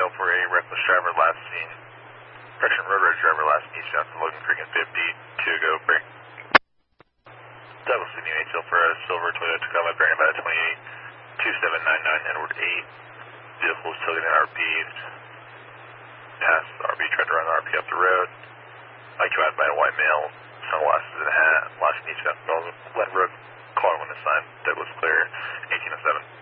for a reckless driver last seen. Correction, road rage driver last seen eastbound from Logan Creek and 50. 2 go, break. Douglas New HL for a silver Toyota Tacoma bearing about 282799 Edward 8. Vehicle is tilted in RP. Past RP, tried to run the RP up the road. Occupied by a white male, sunglasses and a hat. Last seen eastbound from Glen Road. Car when assigned. Douglas clear, 1807.